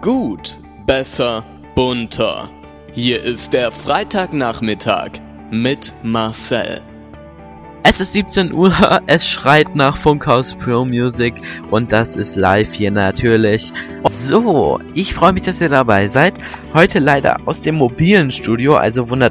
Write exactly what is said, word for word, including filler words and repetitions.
Gut, besser, bunter. Hier ist der Freitagnachmittag mit Marcel. Es ist siebzehn Uhr, es schreit nach Funkhaus Pro Music und das ist live hier natürlich. So, ich freue mich, dass ihr dabei seid. Heute leider aus dem mobilen Studio, also wundert